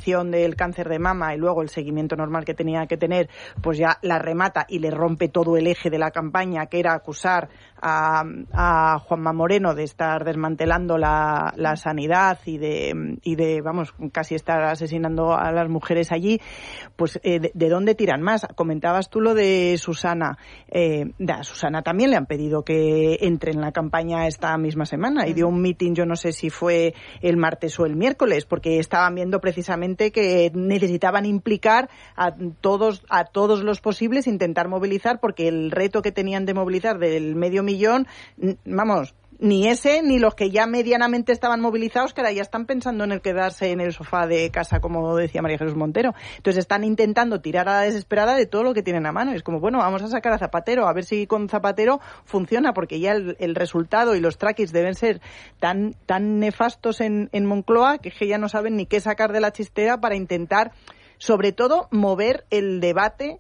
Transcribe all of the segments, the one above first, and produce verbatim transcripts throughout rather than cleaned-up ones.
detección del cáncer de mama y luego el seguimiento normal que tenía que tener, pues ya la remata y le rompe todo el eje de la campaña, que era acusar a, a Juanma Moreno de estar desmantelando la, la sanidad y de, y de, vamos, casi estar asesinando a las mujeres allí. Pues, eh, de, ¿de dónde tiran más? Comentabas tú lo de Susana. Eh, a Susana también le han pedido que entre en la campaña esta misma semana y dio un meeting, yo no sé si fue el martes o el miércoles, porque estaban viendo precisamente que necesitaban implicar a todos, a todos los posibles, intentar movilizar, porque el reto que tenían de movilizar del medio millón, vamos, ni ese ni los que ya medianamente estaban movilizados, que ahora ya están pensando en el quedarse en el sofá de casa, como decía María Jesús Montero. Entonces están intentando tirar a la desesperada de todo lo que tienen a mano. Es como, bueno, vamos a sacar a Zapatero, a ver si con Zapatero funciona, porque ya el, el resultado y los trackings deben ser tan tan nefastos en, en Moncloa que, que ya no saben ni qué sacar de la chistera para intentar, sobre todo, mover el debate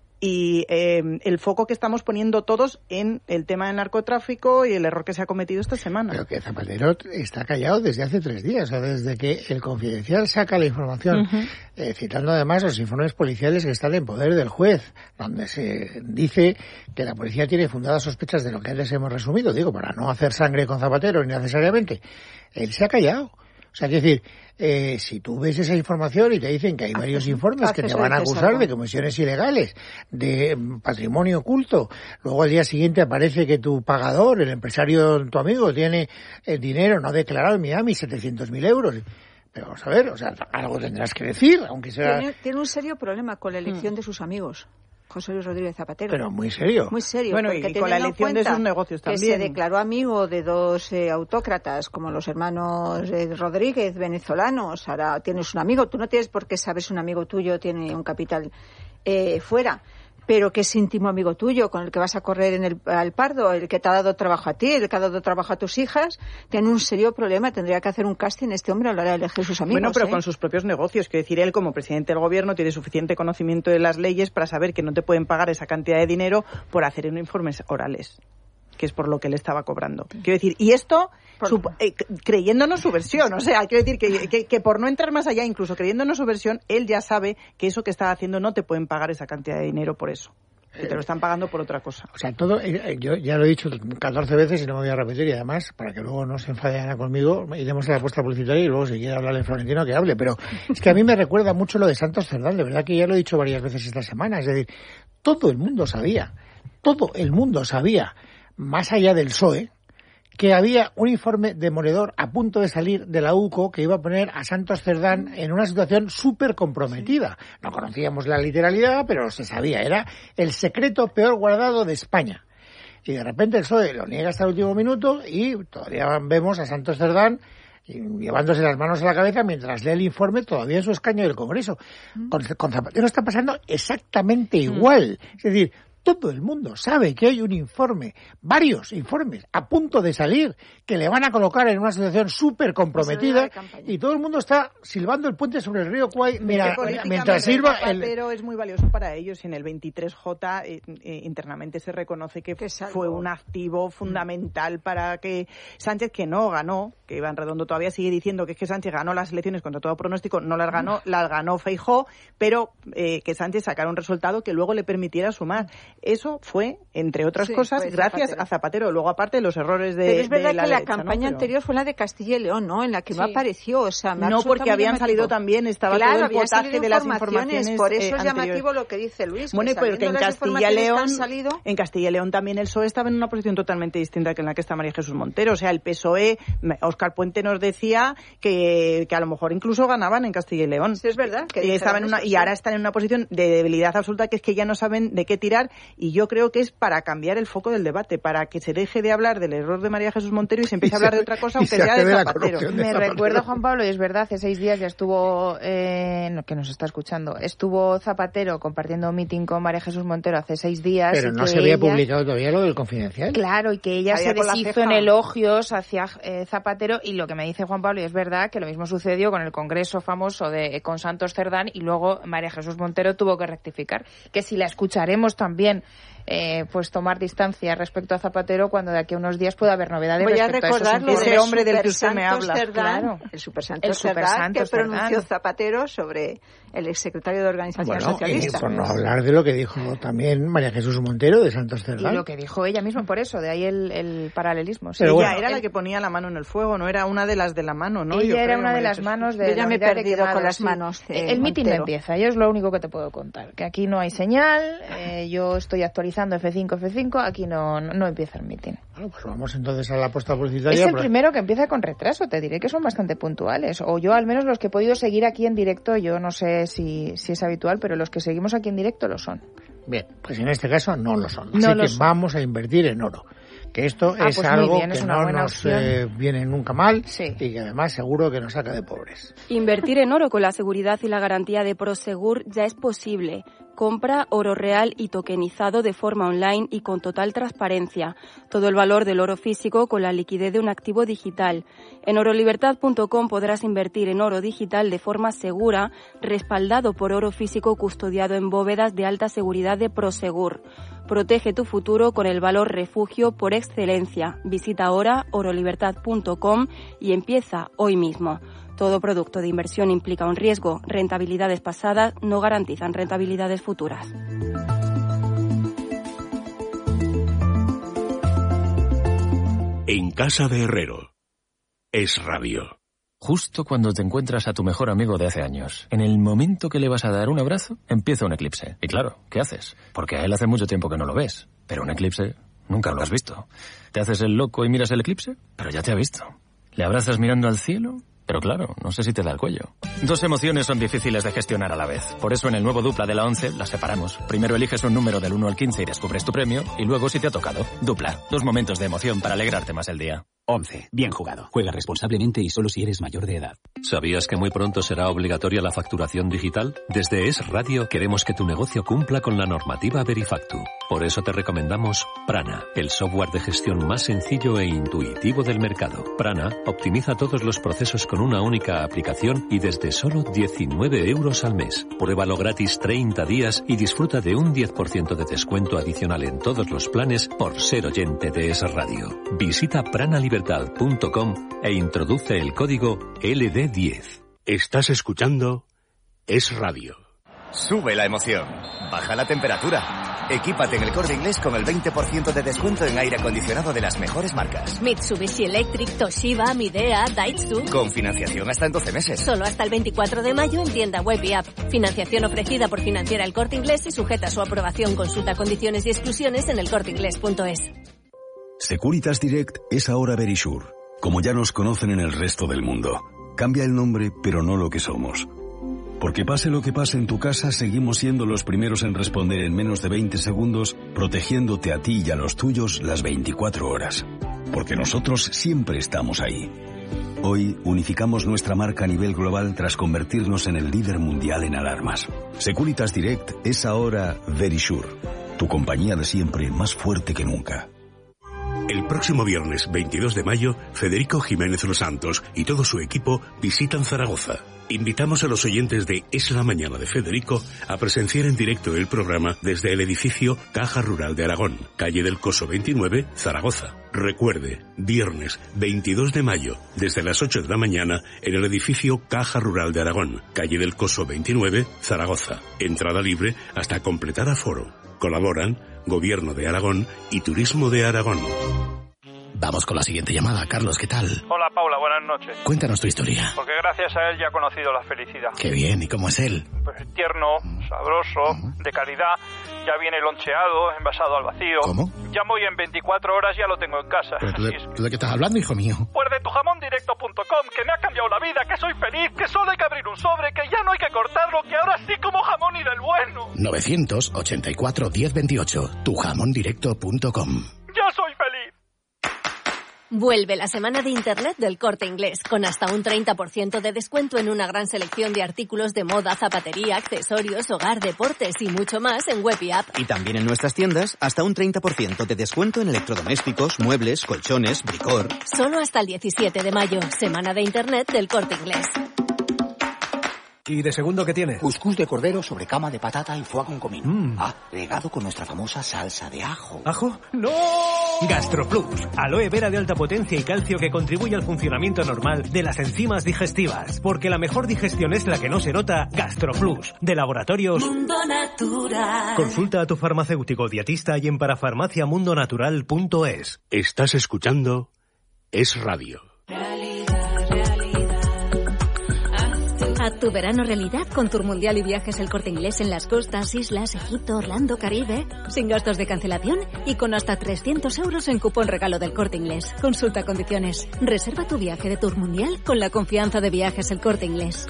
y eh, el foco que estamos poniendo todos en el tema del narcotráfico y el error que se ha cometido esta semana. Pero que Zapatero está callado desde hace tres días, o sea, desde que el Confidencial saca la información, uh-huh. eh, citando además los informes policiales que están en poder del juez, donde se dice que la policía tiene fundadas sospechas de lo que antes hemos resumido, digo, para no hacer sangre con Zapatero innecesariamente. Él se ha callado. O sea, quiero decir, eh, si tú ves esa información y te dicen que hay varios informes que te van a acusar de comisiones ilegales, de patrimonio oculto, luego al día siguiente aparece que tu pagador, el empresario, tu amigo, tiene el dinero no declarado en Miami, setecientos mil euros. Pero vamos a ver, o sea, algo tendrás que decir, aunque sea... Tiene, tiene un serio problema con la elección hmm. de sus amigos. José Luis Rodríguez Zapatero. Pero muy serio. Muy serio. Bueno, y con la elección de sus negocios también. Que se declaró amigo de dos eh, autócratas, como los hermanos eh, Rodríguez, venezolanos. Ahora tienes un amigo. Tú no tienes por qué saber si un amigo tuyo tiene un capital eh, fuera, pero que es íntimo amigo tuyo, con el que vas a correr en el al Pardo, el que te ha dado trabajo a ti, el que ha dado trabajo a tus hijas, tiene un serio problema. Tendría que hacer un casting este hombre a la hora de elegir sus amigos. Bueno, pero ¿eh? con sus propios negocios. Quiero decir, él como presidente del gobierno tiene suficiente conocimiento de las leyes para saber que no te pueden pagar esa cantidad de dinero por hacer informes orales, que es por lo que él estaba cobrando. Quiero decir, y esto su, eh, creyéndonos su versión, o sea, quiero decir que, que, que por no entrar más allá, incluso creyéndonos su versión, él ya sabe que eso que está haciendo no te pueden pagar esa cantidad de dinero por eso, que te lo están pagando por otra cosa. O sea, todo, yo ya lo he dicho catorce veces y no me voy a repetir, y además, para que luego no se enfade Ana conmigo, iremos a la apuesta publicitaria y luego si quiere hablarle Florentino que hable, pero es que a mí me recuerda mucho lo de Santos Cerdán, de verdad que ya lo he dicho varias veces esta semana, es decir, todo el mundo sabía, todo el mundo sabía, más allá del P S O E, que había un informe demoledor a punto de salir de la U C O que iba a poner a Santos Cerdán en una situación súper comprometida. No conocíamos la literalidad, pero se sabía, era el secreto peor guardado de España. Y de repente el P S O E lo niega hasta el último minuto y todavía vemos a Santos Cerdán llevándose las manos a la cabeza mientras lee el informe todavía en su escaño del Congreso. Con, con Zapatero está pasando exactamente igual. Es decir, todo el mundo sabe que hay un informe, varios informes, a punto de salir, que le van a colocar en una situación súper comprometida, y todo el mundo está silbando el puente sobre el río Kwai mira, mientras sirva el... Pero es muy valioso para ellos, y en el veintitrés J eh, eh, internamente se reconoce que, que fue un activo fundamental para que Sánchez, que no ganó, que Iván Redondo todavía sigue diciendo que es que Sánchez ganó las elecciones contra todo pronóstico, no las ganó, las ganó Feijóo, pero eh, que Sánchez sacara un resultado que luego le permitiera sumar. Eso fue, entre otras sí, cosas, gracias Zapatero. a Zapatero. Luego, aparte, los errores de Pero es verdad de la que la derecha, campaña ¿no? Pero... anterior fue la de Castilla y León, ¿no? En la que sí. no apareció, o sea... No, porque habían salido también, estaba claro, todo el potaje de las informaciones por eso eh, es llamativo lo que dice Luis. Bueno, que porque en Castilla y León, salido... en Castilla y León también el P S O E estaba en una posición totalmente distinta que en la que está María Jesús Montero. O sea, el P S O E, Óscar Puente nos decía que, que a lo mejor incluso ganaban en Castilla y León. Sí, es verdad. Que y, estaban en una, y ahora están en una posición de debilidad absoluta, que es que ya no saben de qué tirar, y yo creo que es para cambiar el foco del debate, para que se deje de hablar del error de María Jesús Montero y se empiece a hablar de otra cosa, aunque sea de Zapatero. De Me recuerda, Juan Pablo, y es verdad, hace seis días ya estuvo, eh, que nos está escuchando, estuvo Zapatero compartiendo un meeting con María Jesús Montero hace seis días. Pero no se había ella, publicado todavía lo del Confidencial. Claro, y que ella se deshizo en elogios hacia eh, Zapatero, y lo que me dice Juan Pablo, y es verdad, que lo mismo sucedió con el congreso famoso de con Santos Cerdán, y luego María Jesús Montero tuvo que rectificar, que si la escucharemos también bien eh, pues tomar distancia respecto a Zapatero cuando de aquí a unos días puede haber novedades. Voy a respecto recordar a lo ese hombre del que usted me habla. Cerdán, claro. El supersanto El Cerdán supersanto que Cerdán. pronunció Zapatero sobre el exsecretario de Organización Bueno, Socialista. y por no hablar de lo que dijo también María Jesús Montero de Santos Cerdán. Y lo que dijo ella misma, por eso, de ahí el, el paralelismo. Sí, Pero ella bueno, era el, la que ponía la mano en el fuego, no era una de las de la mano, ¿no? Ella Yo era creo, una de María las Jesús. manos de Yo ya la me he unidad de perdido quemados, con las sí. manos de El mitin no Montero. empieza, yo es lo único que te puedo contar. Que aquí no hay señal, eh, yo estoy actualizando F cinco, F cinco, aquí no, no, no empieza el mitin. Bueno, pues vamos entonces a la apuesta publicitaria. Es el pero... primero que empieza con retraso, te diré que son bastante puntuales. O yo, al menos los que he podido seguir aquí en directo, yo no sé si, si es habitual, pero los que seguimos aquí en directo lo son. Bien, pues en este caso no lo son. No Así lo que son. vamos a invertir en oro. Que esto Ah, es pues muy algo bien, que es una no buena nos opción. eh, viene nunca mal Sí. y que además seguro que nos saca de pobres. Invertir en oro con la seguridad y la garantía de Prosegur ya es posible. Compra oro real y tokenizado de forma online y con total transparencia. Todo el valor del oro físico con la liquidez de un activo digital. En orolibertad punto com podrás invertir en oro digital de forma segura, respaldado por oro físico custodiado en bóvedas de alta seguridad de Prosegur. Protege tu futuro con el valor refugio por excelencia. Visita ahora orolibertad punto com y empieza hoy mismo. Todo producto de inversión implica un riesgo. Rentabilidades pasadas no garantizan rentabilidades futuras. En casa de Herrero. Es Radio. Justo cuando te encuentras a tu mejor amigo de hace años, en el momento que le vas a dar un abrazo, empieza un eclipse. Y claro, ¿qué haces? Porque a él hace mucho tiempo que no lo ves. Pero un eclipse nunca lo has visto. ¿Te haces el loco y miras el eclipse? Pero ya te ha visto. ¿Le abrazas mirando al cielo? Pero claro, no sé si te da el cuello. Dos emociones son difíciles de gestionar a la vez. Por eso en el nuevo Dupla de la once las separamos. Primero eliges un número del uno al quince y descubres tu premio, y luego si te ha tocado. Dupla. Dos momentos de emoción para alegrarte más el día. once. Bien jugado. Juega responsablemente y solo si eres mayor de edad. ¿Sabías que muy pronto será obligatoria la facturación digital? Desde Es Radio queremos que tu negocio cumpla con la normativa Verifactu. Por eso te recomendamos Prana, el software de gestión más sencillo e intuitivo del mercado. Prana optimiza todos los procesos con una única aplicación y desde solo diecinueve euros al mes. Pruébalo gratis treinta días y disfruta de un diez por ciento de descuento adicional en todos los planes por ser oyente de Es Radio. Visita prana libertad punto com e introduce el código L D diez. Estás escuchando Es Radio. Sube la emoción. Baja la temperatura. Equípate en El Corte Inglés con el veinte por ciento de descuento en aire acondicionado de las mejores marcas. Mitsubishi Electric, Toshiba, Midea, Daihatsu. Con financiación hasta en doce meses. Solo hasta el veinticuatro de mayo en tienda web y app. Financiación ofrecida por Financiera El Corte Inglés y sujeta a su aprobación. Consulta condiciones y exclusiones en el corte inglés punto es. Securitas Direct es ahora Verisure, como ya nos conocen en el resto del mundo. Cambia el nombre, pero no lo que somos. Porque pase lo que pase en tu casa, seguimos siendo los primeros en responder en menos de veinte segundos, protegiéndote a ti y a los tuyos las veinticuatro horas. Porque nosotros siempre estamos ahí. Hoy unificamos nuestra marca a nivel global tras convertirnos en el líder mundial en alarmas. Securitas Direct es ahora Verisure, tu compañía de siempre más fuerte que nunca. El próximo viernes veintidós de mayo, Federico Jiménez Los Santos y todo su equipo visitan Zaragoza. Invitamos a los oyentes de Es la Mañana de Federico a presenciar en directo el programa desde el edificio Caja Rural de Aragón, calle del Coso veintinueve, Zaragoza. Recuerde, viernes veintidós de mayo, desde las ocho de la mañana, en el edificio Caja Rural de Aragón, calle del Coso veintinueve, Zaragoza. Entrada libre hasta completar aforo. Colaboran Gobierno de Aragón y Turismo de Aragón. Vamos con la siguiente llamada. Carlos, ¿qué tal? Hola, Paula, buenas noches. Cuéntanos tu historia. Porque gracias a él ya he conocido la felicidad. Qué bien, ¿y cómo es él? Pues tierno, sabroso, de calidad, ya viene loncheado, envasado al vacío. ¿Cómo? Llamo y en veinticuatro horas ya lo tengo en casa. ¿Pero tú de, tú de qué estás hablando, hijo mío? Pues de tu jamón directo punto com, que me ha cambiado la vida, que soy feliz, que solo hay que abrir un sobre, que ya no hay que cortarlo, que ahora sí como jamón y del bueno. nueve ochenta y cuatro, diez veintiocho, tu jamón directo punto com. ¡Ya soy feliz! Vuelve la semana de Internet del Corte Inglés, con hasta un treinta por ciento de descuento en una gran selección de artículos de moda, zapatería, accesorios, hogar, deportes y mucho más en web y app. Y también en nuestras tiendas, hasta un treinta por ciento de descuento en electrodomésticos, muebles, colchones, bricor. Solo hasta el diecisiete de mayo, semana de Internet del Corte Inglés. ¿Y de segundo qué tiene? Cuscús de cordero sobre cama de patata y foie con comino. Mm. Ah, regado con nuestra famosa salsa de ajo. ¿Ajo? ¡No! GastroPlus, aloe vera de alta potencia y calcio que contribuye al funcionamiento normal de las enzimas digestivas. Porque la mejor digestión es la que no se nota. GastroPlus, de Laboratorios Mundo Natural. Consulta a tu farmacéutico dietista y en parafarmaciamundonatural punto es. Estás escuchando Es Radio. Haz tu verano realidad con Tour Mundial y Viajes El Corte Inglés en las costas, islas, Egipto, Orlando, Caribe, sin gastos de cancelación y con hasta trescientos euros en cupón regalo del Corte Inglés. Consulta condiciones. Reserva tu viaje de Tour Mundial con la confianza de Viajes El Corte Inglés.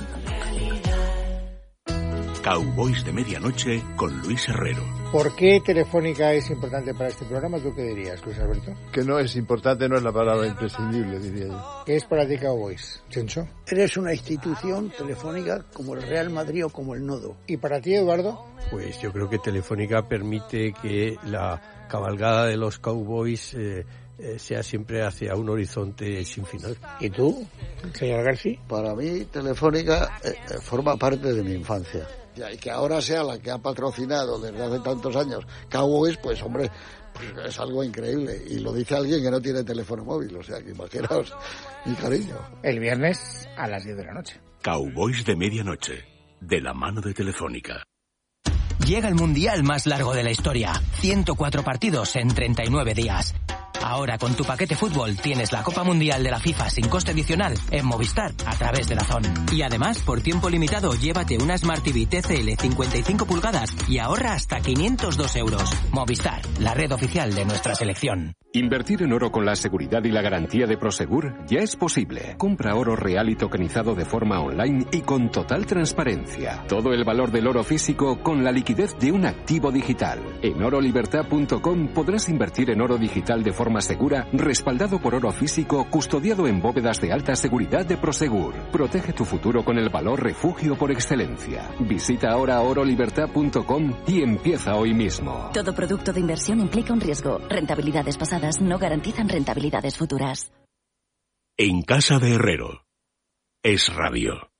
Cowboys de Medianoche con Luis Herrero. ¿Por qué Telefónica es importante para este programa? ¿Tú qué dirías, Luis Alberto? Que no es importante, no es la palabra imprescindible, diría yo. ¿Qué es para ti Cowboys, Chencho? Eres una institución telefónica como el Real Madrid o como el Nodo. ¿Y para ti, Eduardo? Pues yo creo que Telefónica permite que la cabalgada de los Cowboys eh, eh, sea siempre hacia un horizonte sin final. ¿Y tú, señor García? Para mí, Telefónica eh, forma parte de mi infancia. Y que ahora sea la que ha patrocinado desde hace tantos años Cowboys, pues hombre, pues es algo increíble. Y lo dice alguien que no tiene teléfono móvil, o sea que imaginaos mi cariño. El viernes a las diez de la noche. Cowboys de Medianoche, de la mano de Telefónica. Llega el mundial más largo de la historia. ciento cuatro partidos en treinta y nueve días. Ahora con tu paquete fútbol tienes la Copa Mundial de la FIFA sin coste adicional en Movistar a través de DAZN. Y además, por tiempo limitado, llévate una Smart T V T C L cincuenta y cinco pulgadas y ahorra hasta quinientos dos euros. Movistar, la red oficial de nuestra selección. Invertir en oro con la seguridad y la garantía de Prosegur ya es posible. Compra oro real y tokenizado de forma online y con total transparencia. Todo el valor del oro físico con la liquidez de un activo digital. En oro libertad punto com podrás invertir en oro digital de forma segura, respaldado por oro físico, custodiado en bóvedas de alta seguridad de Prosegur. Protege tu futuro con el valor refugio por excelencia. Visita ahora oro libertad punto com y empieza hoy mismo. Todo producto de inversión implica un riesgo. Rentabilidades pasadas no garantizan rentabilidades futuras. En casa de Herrero. Es Radio.